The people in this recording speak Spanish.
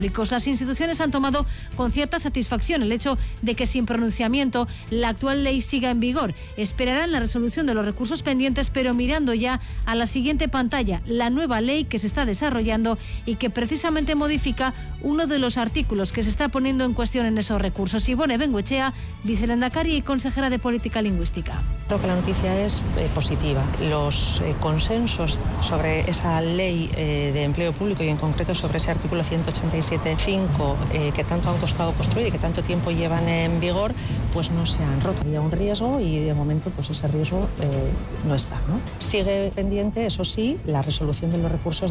Las instituciones han tomado con cierta satisfacción el hecho de que sin pronunciamiento la actual ley siga en vigor. Esperarán la resolución de los recursos pendientes, pero mirando ya a la siguiente pantalla, la nueva ley que se está desarrollando y que precisamente modifica uno de los artículos que se está poniendo en cuestión en esos recursos. Ibone Bengoechea, vicelehendakari y consejera de Política Lingüística. Creo que la noticia es positiva. Los consensos sobre esa ley de empleo público y en concreto sobre ese artículo 187.5 que tanto han costado construir y que tanto tiempo llevan en vigor, pues no se han roto. Había un riesgo y de momento pues ese riesgo no está, ¿no? Sigue pendiente, eso sí, la resolución de los recursos